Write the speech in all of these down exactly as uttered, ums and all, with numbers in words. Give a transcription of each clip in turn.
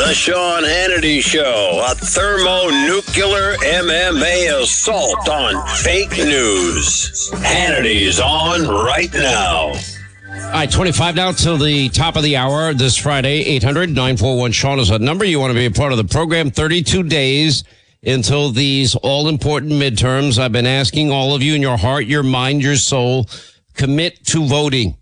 The Sean Hannity Show, a thermonuclear M M A assault on fake news. Hannity's on right now. All right, twenty-five now till the top of the hour this Friday. eight hundred, nine four one, Sean is a number. You want to be a part of the program. thirty-two days until these all-important midterms. I've been asking all of you in your heart, your mind, your soul, commit to voting.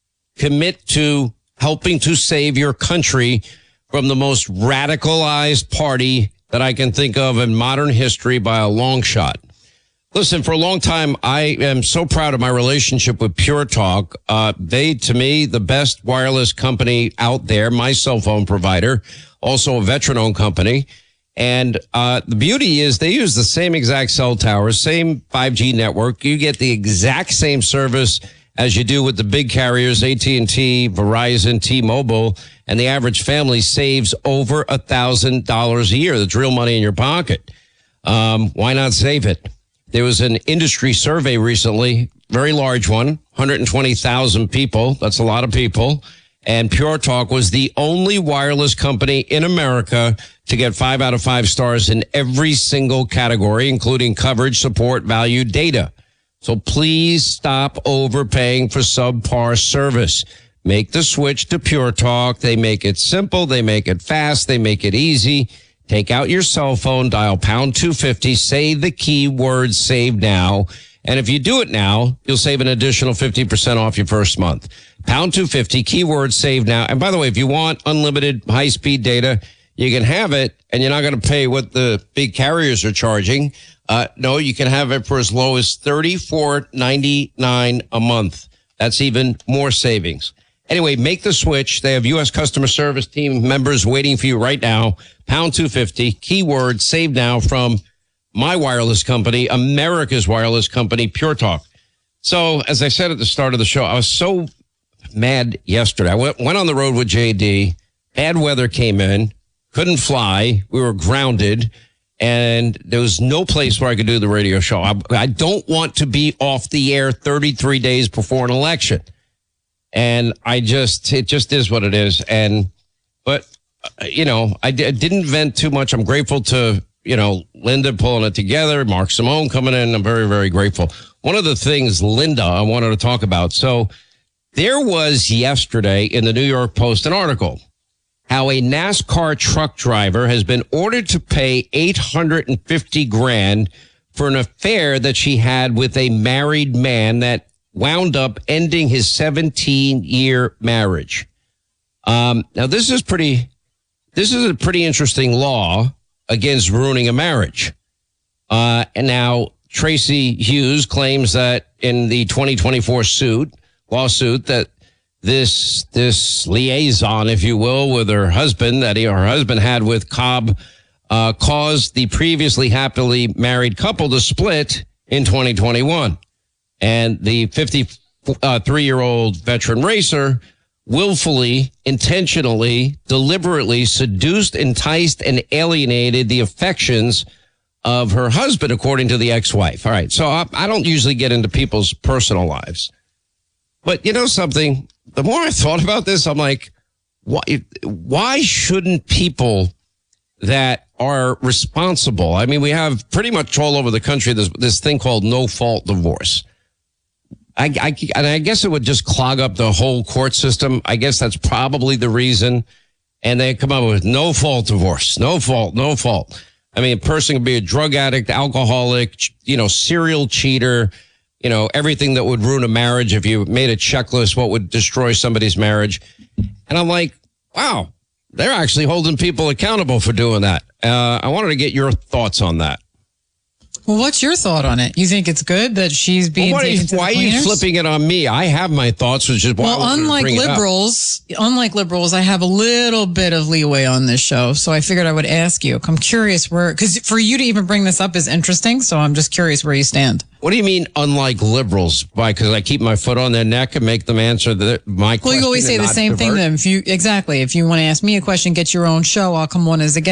Commit to helping to save your country from the most radicalized party that I can think of in modern history by a long shot. Listen, for a long time, I am so proud of my relationship with Pure Talk. Uh, they, to me, the best wireless company out there, my cell phone provider, also a veteran-owned company. And uh, the beauty is they use the same exact cell towers, same five G network. You get the exact same service as you do with the big carriers, A T and T, Verizon, T-Mobile, and the average family saves over one thousand dollars a year. That's real money in your pocket. Um, why not save it? There was an industry survey recently, very large one, one hundred twenty thousand people. That's a lot of people. And Pure Talk was the only wireless company in America to get five out of five stars in every single category, including coverage, support, value, data. So please stop overpaying for subpar service. Make the switch to Pure Talk. They make it simple. They make it fast. They make it easy. Take out your cell phone, dial pound two fifty, say the keyword save now. And if you do it now, you'll save an additional fifty percent off your first month. Pound two fifty, keyword save now. And by the way, if you want unlimited high-speed data, you can have it, and you're not going to pay what the big carriers are charging. Uh, no, you can have it for as low as thirty-four ninety-nine a month. That's even more savings. Anyway, make the switch. They have U S customer service team members waiting for you right now. Pound two fifty, keyword save now from my wireless company, America's wireless company, Pure Talk. So, as I said at the start of the show, I was so mad yesterday. I went, went on the road with J D. Bad weather came in. Couldn't fly. We were grounded. And there was no place where I could do the radio show. I, I don't want to be off the air thirty-three days before an election. And I just, it just is what it is. And, but, uh, you know, I, d- I didn't vent too much. I'm grateful to, you know, Linda pulling it together, Mark Simone coming in. I'm very, very grateful. One of the things, Linda, I wanted to talk about. So there was yesterday in the New York Post an article how a NASCAR truck driver has been ordered to pay eight hundred fifty grand for an affair that she had with a married man that wound up ending his seventeen year marriage. Um, now, this is pretty, this is a pretty interesting law against ruining a marriage. Uh, and now Tracy Hughes claims that in the twenty twenty-four suit, lawsuit, that this, this liaison, if you will, with her husband that he, her husband had with Cobb, uh, caused the previously happily married couple to split in twenty twenty-one. And the fifty-three-year-old veteran racer willfully, intentionally, deliberately seduced, enticed, and alienated the affections of her husband, according to the ex-wife. All right, so I, I don't usually get into people's personal lives. But you know something? The more I thought about this, I'm like, why, why shouldn't people that are responsible? I mean, we have pretty much all over the country this, this thing called no-fault divorce. I, I, and I guess it would just clog up the whole court system. I guess that's probably the reason. And they come up with no fault divorce, no fault, no fault. I mean, a person could be a drug addict, alcoholic, you know, serial cheater, you know, everything that would ruin a marriage. If you made a checklist, what would destroy somebody's marriage? And I'm like, wow, they're actually holding people accountable for doing that. Uh, I wanted to get your thoughts on that. Well, what's your thought on it? You think it's good that she's being well, taken you, to the Why cleaners? are you flipping it on me? I have my thoughts, which is why well, I was unlike bring liberals, unlike liberals, I have a little bit of leeway on this show, so I figured I would ask you. I'm curious where, because for you to even bring this up is interesting, so I'm just curious where you stand. What do you mean, unlike liberals? Why? Because I keep my foot on their neck and make them answer the, my question. Well, you always say the same divert? thing. Then, if you exactly, if you want to ask me a question, get your own show. I'll come on as a guest.